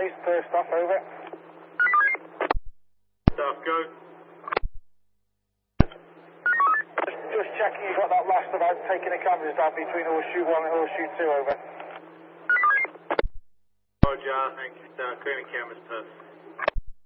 base, first off, over. Staff, go. Just checking you got that last about taking the cameras down between horseshoe 1 and horseshoe 2, over. Roger, thank you, sir. Clearing cameras, perfect.